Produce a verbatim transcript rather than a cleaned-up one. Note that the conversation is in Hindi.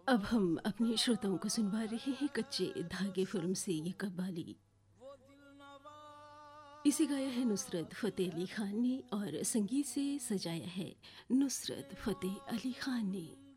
अब हम अपने श्रोताओं को सुनवा रहे हैं कच्चे धागे फिल्म से ये कव्वाली। इसे गाया है नुसरत फ़तेह अली खान ने और संगीत से सजाया है नुसरत फ़तेह अली खान ने।